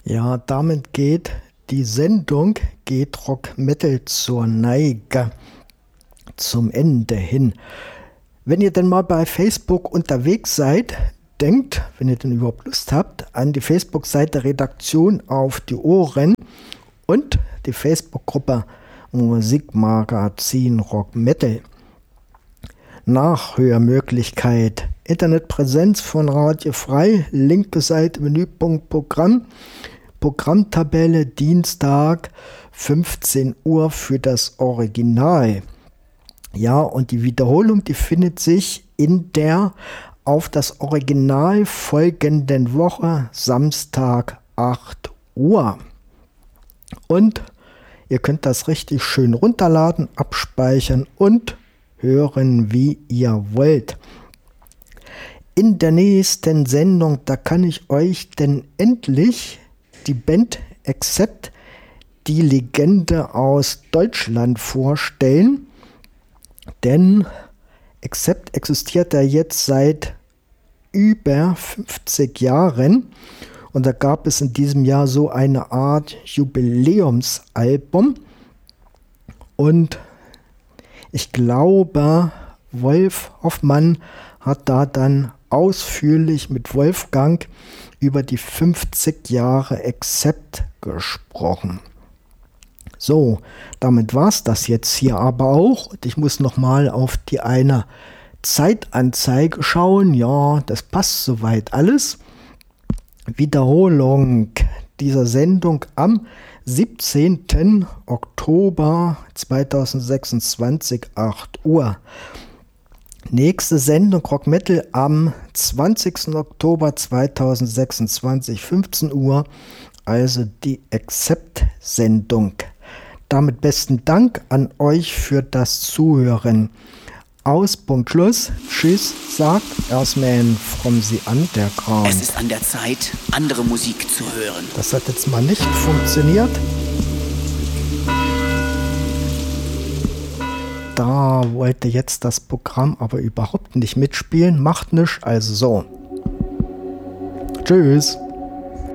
Ja, damit geht die Sendung Geht Rock Metal zur Neige, zum Ende hin. Wenn ihr denn mal bei Facebook unterwegs seid, denkt, wenn ihr denn überhaupt Lust habt, an die Facebook-Seite Redaktion auf die Ohren und die Facebook-Gruppe Musikmagazin Rock Metal. Nachhörmöglichkeit, Internetpräsenz von Radio Frei, linke Seite, Menüpunkt Programm, Programmtabelle, Dienstag, 15 Uhr für das Original. Ja, und die Wiederholung, die findet sich in der auf das Original folgenden Woche, Samstag, 8 Uhr. Und ihr könnt das richtig schön runterladen, abspeichern und hören, wie ihr wollt. In der nächsten Sendung, da kann ich euch denn endlich die Band Accept, die Legende aus Deutschland, vorstellen. Denn Accept existiert ja jetzt seit über 50 Jahren. Und da gab es in diesem Jahr so eine Art Jubiläumsalbum. Und ich glaube, Wolf Hoffmann hat da dann ausführlich mit Wolfgang über die 50 Jahre Accept gesprochen. So, damit war es das jetzt hier aber auch. Und ich muss nochmal auf die eine Zeitanzeige schauen. Ja, das passt soweit alles. Wiederholung dieser Sendung am 17. Oktober 2026, 8 Uhr. Nächste Sendung Rock Metal am 20. Oktober 2026, 15 Uhr. Also die Accept-Sendung. Damit besten Dank an euch für das Zuhören. Aus, Punkt, Schluss. Tschüss, sagt Earthman from the Underground. Es ist an der Zeit, andere Musik zu hören. Das hat jetzt mal nicht funktioniert. Da wollte jetzt das Programm aber überhaupt nicht mitspielen. Macht nichts, also so. Tschüss.